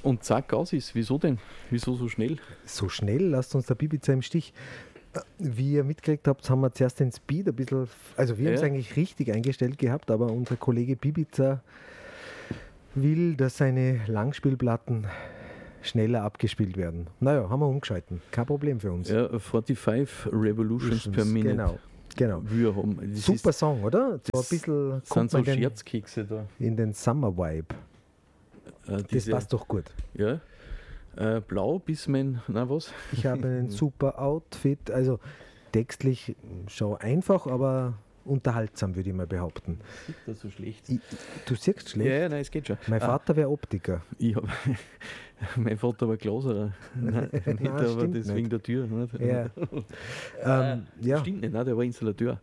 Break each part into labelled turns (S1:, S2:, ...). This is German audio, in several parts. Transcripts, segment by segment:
S1: Und zack, aus ist. Wieso denn? Wieso so schnell?
S2: So schnell lasst uns der Bibiza im Stich. Wie ihr mitgekriegt habt, haben wir zuerst den Speed ein bisschen, also wir haben es eigentlich richtig eingestellt gehabt, aber unser Kollege Bibiza will, dass seine Langspielplatten schneller abgespielt werden. Naja, haben wir umgeschalten. Kein Problem für uns.
S1: Ja, 45 Revolutions per Minute.
S2: Genau.
S1: Wir haben,
S2: super Song, oder? So ein bisschen
S1: sind so Scherzkekse da.
S2: In den Summer-Vibe. Das passt doch gut.
S1: Ja. Blau bis was?
S2: Ich habe einen super Outfit, also textlich schon einfach, aber unterhaltsam, würde ich mal behaupten.
S1: Sieht das so schlecht?
S2: Du siehst schlecht?
S1: Ja, nein, es geht schon.
S2: Mein Vater wäre Optiker.
S1: Mein Vater war Glaserer. Nein, aber das wegen der Tür. Nicht?
S2: Ja. Ja.
S1: Stimmt nicht, nein, der war Installateur.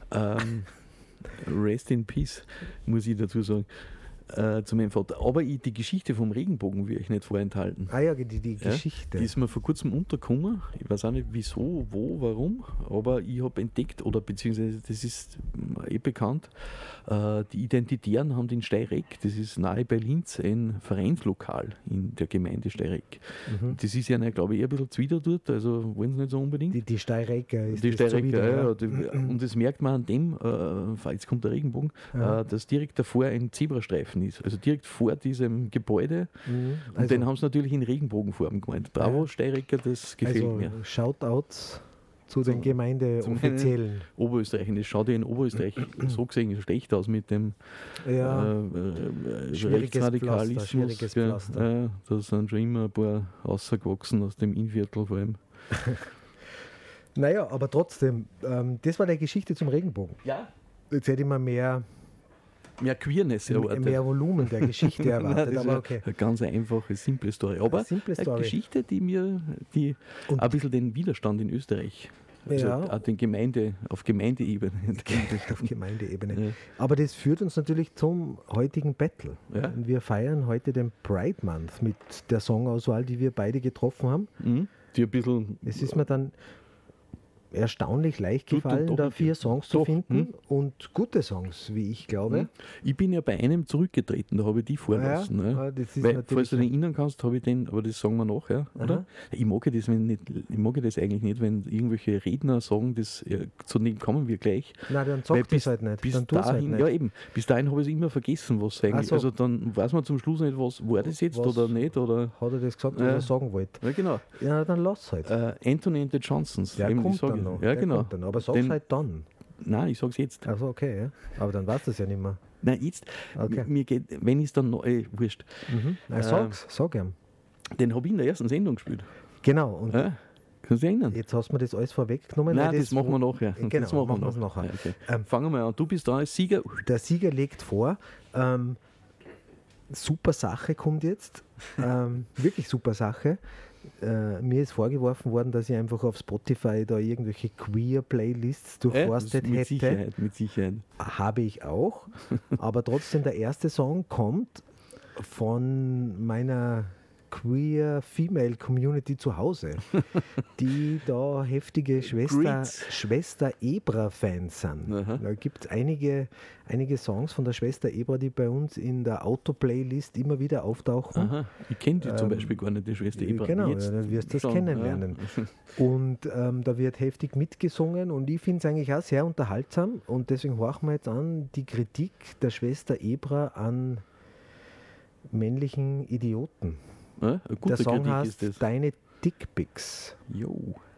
S1: Rest in Peace, muss ich dazu sagen. Zu meinem Vater. Aber die Geschichte vom Regenbogen will ich nicht vorenthalten.
S2: Ah ja, die Geschichte.
S1: Die ist mir vor kurzem untergekommen. Ich weiß auch nicht wieso, wo, warum, aber ich habe entdeckt, oder beziehungsweise das ist bekannt, die Identitären haben in Steireck, das ist nahe bei Linz, ein Vereinslokal in der Gemeinde Steireck. Das ist ja, glaube ich, eher ein bisschen zuwider dort, also wollen sie nicht so unbedingt.
S2: Die Steirecker ist
S1: die
S2: das
S1: Steirecker, ja. Und das merkt man an dem, jetzt kommt der Regenbogen, dass direkt davor ein Zebrastreifen ist. Also direkt vor diesem Gebäude. Und den haben sie natürlich in Regenbogenform gemeint. Bravo, Steirecker, das gefällt mir.
S2: Shoutouts zu den Gemeindeoffiziellen.
S1: Oberösterreich. Das schaut ja in Österreich so gesehen schlecht aus mit dem Rechtsradikalismus. Da sind schon immer ein paar rausgewachsen aus dem Innviertel vor allem.
S2: Naja, aber trotzdem, das war die Geschichte zum Regenbogen.
S1: Ja.
S2: Jetzt hätte ich mir mehr
S1: Queerness erwartet.
S2: Mehr Volumen der Geschichte erwartet.
S1: Nein,
S2: aber okay.
S1: Eine ganz einfache, simple Story. Aber eine Geschichte, die ein bisschen den Widerstand in Österreich, also auch auf Gemeindeebene.
S2: Auf Gemeindeebene. Ja. Aber das führt uns natürlich zum heutigen Battle. Ja. Wir feiern heute den Pride Month mit der Songauswahl, die wir beide getroffen haben.
S1: Die ein bisschen.
S2: Es ist mir dann erstaunlich leicht gefallen, da 4 Songs zu finden und gute Songs, wie ich glaube.
S1: Ich bin ja bei einem zurückgetreten, da habe ich die vorlassen.
S2: Ja, das ist
S1: weil, falls du dich erinnern kannst, habe ich den, aber das sagen wir nachher, oder? Ich mag das eigentlich nicht, wenn irgendwelche Redner sagen, zu denen kommen wir gleich.
S2: Nein, dann sagt es halt nicht.
S1: Bis dahin, halt nicht. Bis dahin habe ich es immer vergessen, was eigentlich. Also dann weiß man zum Schluss nicht, was war das jetzt oder nicht. Oder
S2: hat er das gesagt, was er sagen wollte?
S1: Ja, genau.
S2: Ja, dann lass halt.
S1: Anthony and the Johnsons.
S2: Der kommt dann noch.
S1: Ja, genau.
S2: Dann. Aber sag's halt dann.
S1: Nein, ich sag's jetzt.
S2: Also okay, ja. Aber dann weißt du es ja nicht mehr.
S1: Nein, jetzt.
S2: Okay.
S1: Mir geht, wenn ich es dann noch, wurscht.
S2: Sag ihm.
S1: Den habe ich in der ersten Sendung gespielt.
S2: Genau. Und
S1: kannst du dich erinnern?
S2: Jetzt hast du mir das alles vorweggenommen.
S1: Nein, das machen wir nachher.
S2: Genau, das machen wir nachher.
S1: Ja, okay. Fangen wir an. Du bist da als Sieger.
S2: Der Sieger legt vor. Super Sache kommt jetzt. Wirklich super Sache. Mir ist vorgeworfen worden, dass ich einfach auf Spotify da irgendwelche Queer-Playlists durchforstet hätte.
S1: Mit Sicherheit.
S2: Habe ich auch. Aber trotzdem, der erste Song kommt von meiner Queer-Female-Community zu Hause, die da heftige Schwester Ebra-Fans sind. Aha. Da gibt es einige Songs von der Schwester Ebra, die bei uns in der Auto-Playlist immer wieder auftauchen.
S1: Aha. Ich kenne die zum Beispiel gar nicht, die Schwester Ebra.
S2: Genau, dann wirst du das kennenlernen. Ja. Und da wird heftig mitgesungen und ich finde es eigentlich auch sehr unterhaltsam und deswegen horchen wir jetzt an die Kritik der Schwester Ebra an männlichen Idioten.
S1: Eine gute
S2: der Song
S1: Kritik
S2: heißt
S1: ist das.
S2: Deine Dickpics.
S1: Jo.